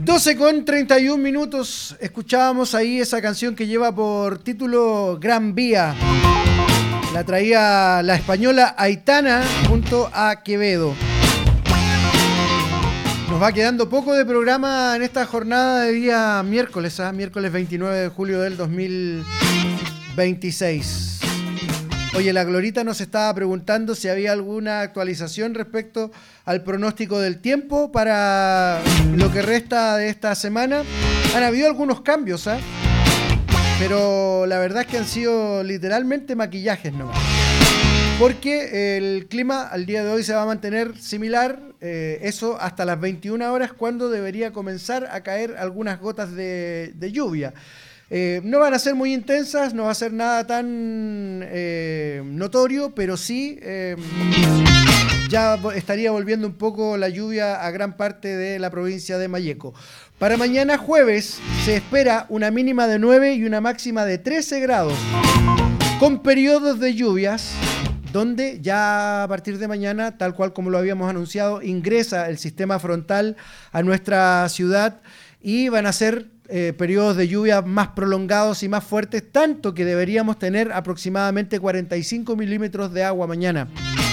12:31. Escuchábamos ahí esa canción que lleva por título Gran Vía. La traía la española Aitana junto a Quevedo. Nos va quedando poco de programa en esta jornada de día miércoles, miércoles 29 de julio del 2026. Oye, la Glorita nos estaba preguntando si había alguna actualización respecto al pronóstico del tiempo para lo que resta de esta semana. Han habido algunos cambios, pero la verdad es que han sido literalmente maquillajes nomás. Porque el clima al día de hoy se va a mantener similar, eso hasta las 21 horas, cuando debería comenzar a caer algunas gotas de lluvia. No van a ser muy intensas, no va a ser nada tan notorio, pero sí ya estaría volviendo un poco la lluvia a gran parte de la provincia de Malleco. Para mañana jueves se espera una mínima de 9 y una máxima de 13 grados, con periodos de lluvias, donde ya a partir de mañana, tal cual como lo habíamos anunciado, ingresa el sistema frontal a nuestra ciudad y van a ser periodos de lluvia más prolongados y más fuertes, tanto que deberíamos tener aproximadamente 45 milímetros de agua mañana.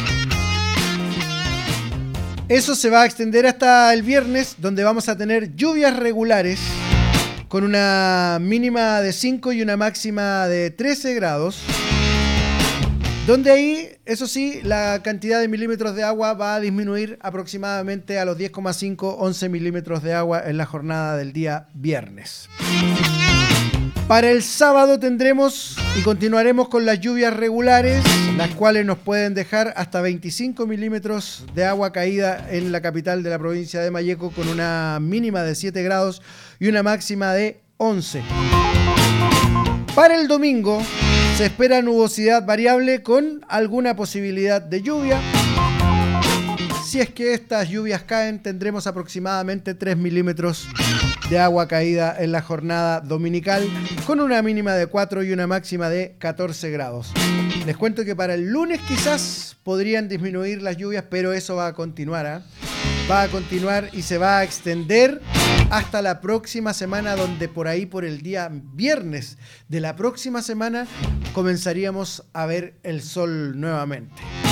Eso se va a extender hasta el viernes, donde vamos a tener lluvias regulares con una mínima de 5 y una máxima de 13 grados, donde ahí, eso sí, la cantidad de milímetros de agua va a disminuir aproximadamente a los 10,5, 11 milímetros de agua en la jornada del día viernes. Para el sábado tendremos y continuaremos con las lluvias regulares, las cuales nos pueden dejar hasta 25 milímetros de agua caída en la capital de la provincia de Malleco, con una mínima de 7 grados y una máxima de 11. Para el domingo se espera nubosidad variable con alguna posibilidad de lluvia. Si es que estas lluvias caen, tendremos aproximadamente 3 milímetros de agua caída en la jornada dominical, con una mínima de 4 y una máxima de 14 grados. Les cuento que para el lunes quizás podrían disminuir las lluvias, pero eso va a continuar, va a continuar y se va a extender hasta la próxima semana, donde por ahí, por el día viernes de la próxima semana, comenzaríamos a ver el sol nuevamente.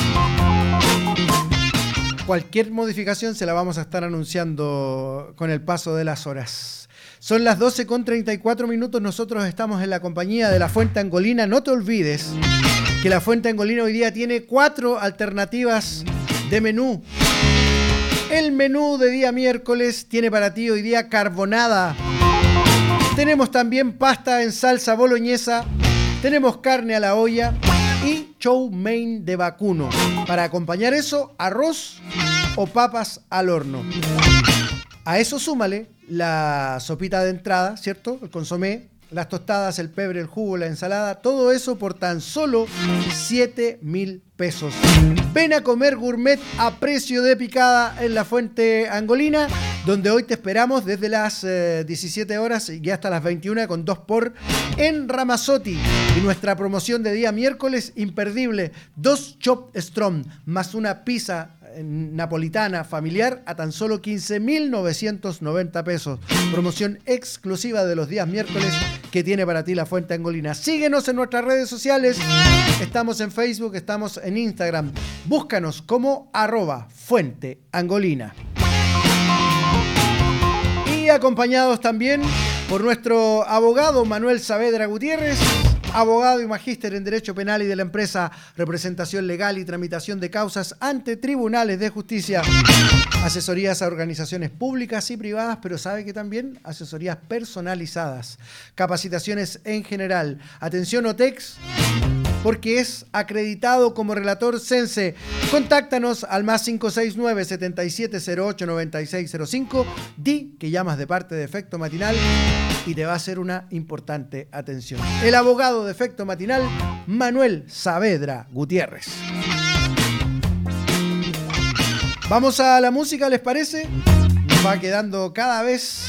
Cualquier modificación se la vamos a estar anunciando con el paso de las horas. Son las 12:34. Nosotros estamos en la compañía de La Fuente Angolina. No te olvides que La Fuente Angolina hoy día tiene 4 alternativas de menú. El menú de día miércoles tiene para ti hoy día carbonada. Tenemos también pasta en salsa boloñesa. Tenemos carne a la olla y chow mein de vacuno. Para acompañar eso, arroz o papas al horno. A eso súmale la sopita de entrada, ¿cierto? El consomé, las tostadas, el pebre, el jugo, la ensalada. Todo eso por tan solo 7.000 pesos. Ven a comer gourmet a precio de picada en La Fuente Angolina, donde hoy te esperamos desde las 17 horas y hasta las 21 con 2x en Ramazotti. Y nuestra promoción de día miércoles imperdible: 2 chop strong más una pizza napolitana familiar a tan solo 15.990 pesos. Promoción exclusiva de los días miércoles que tiene para ti La Fuente Angolina. Síguenos en nuestras redes sociales. Estamos en Facebook, estamos en Instagram. Búscanos como @fuenteangolina. Y acompañados también por nuestro abogado Manuel Saavedra Gutiérrez, abogado y magíster en Derecho Penal y de la empresa, representación legal y tramitación de causas ante tribunales de justicia, asesorías a organizaciones públicas y privadas, pero sabe que también asesorías personalizadas, capacitaciones en general, atención OTEX, porque es acreditado como relator CENSE. Contáctanos al más 569-7708-9605. Di que llamas de parte de Efecto Matinal y te va a hacer una importante atención. El abogado de Efecto Matinal, Manuel Saavedra Gutiérrez. Vamos a la música, ¿les parece? Nos va quedando cada vez